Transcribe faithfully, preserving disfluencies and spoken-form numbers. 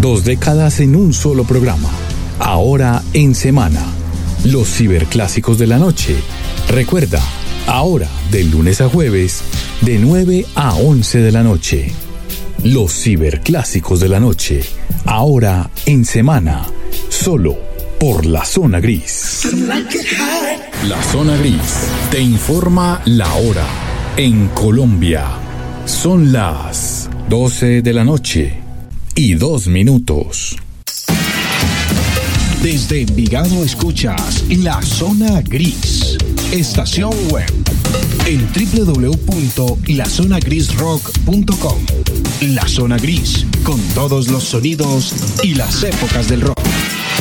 Dos décadas en un solo programa. Ahora en semana. Los ciberclásicos de la noche. Recuerda, ahora de lunes a jueves, de nueve a once de la noche. Los ciberclásicos de la noche. Ahora en semana. Solo por La Zona Gris. La Zona Gris te informa la hora en Colombia. Son las doce de la noche y dos minutos. Desde Envigado escuchas La Zona Gris. Estación web en doble u doble u doble u punto la zona gris rock punto com. La Zona Gris, con todos los sonidos y las épocas del rock.